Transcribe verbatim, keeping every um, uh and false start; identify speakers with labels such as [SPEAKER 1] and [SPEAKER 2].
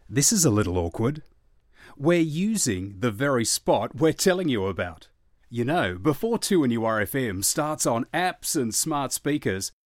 [SPEAKER 1] This is a little awkward. We're using the very spot we're telling you about. You know, before two N U R F M starts on apps and smart speakers,